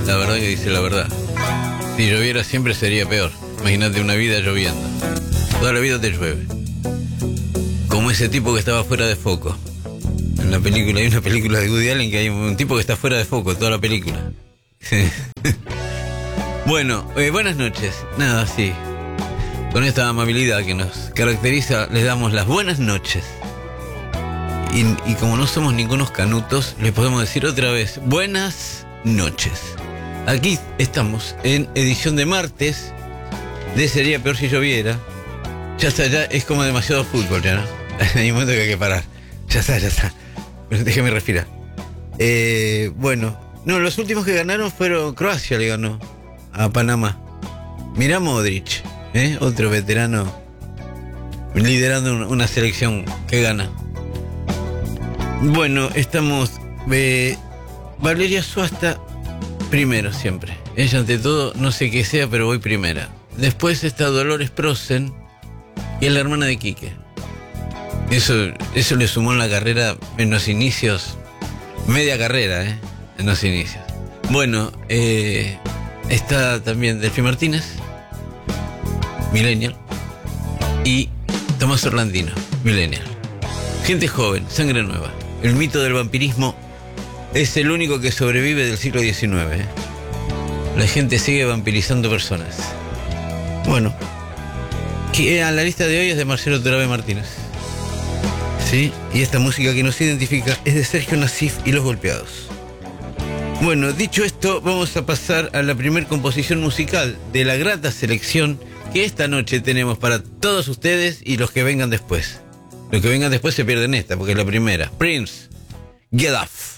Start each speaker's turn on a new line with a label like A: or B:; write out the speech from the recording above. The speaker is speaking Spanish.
A: La verdad que dice la verdad. Si lloviera siempre sería peor. Imagínate una vida lloviendo. Toda la vida te llueve. Como ese tipo que estaba fuera de foco. En la película, hay una película de Woody Allen que hay un tipo que está fuera de foco toda la película. Bueno, buenas noches. Nada, sí. Con esta amabilidad que nos caracteriza, les damos las buenas noches. Y como no somos ningunos canutos, les podemos decir otra vez, buenas noches. Aquí estamos en edición de martes de Sería Peor Si Lloviera. Ya está, ya es como demasiado fútbol, ya, ¿no? Hay un momento que hay que parar. Ya está. Pero déjeme respirar. Bueno, no, los últimos que ganaron fueron Croacia, le ganó a Panamá. Mirá Modric, otro veterano liderando una selección que gana. Bueno, estamos Valeria Suasta primero siempre. Ella ante todo, no sé qué sea, pero voy primera. Después está Dolores Prosen y es la hermana de Quique. Eso le sumó en la carrera, en los inicios, media carrera, en los inicios. Bueno, está también Delphi Martínez, Millennial, y Tomás Orlandino, Millennial. Gente joven, sangre nueva. El mito del vampirismo es el único que sobrevive del siglo XIX. La gente sigue vampirizando personas. Bueno, a la lista de hoy es de Marcelo Torabe Martínez. ¿Sí? Y esta música que nos identifica es de Sergio Nasif y Los Golpeados. Bueno, dicho esto, vamos a pasar a la primer composición musical de la grata selección que esta noche tenemos para todos ustedes y los que vengan después. Los que vengan después se pierden esta, porque es la primera. Prince, Get Off.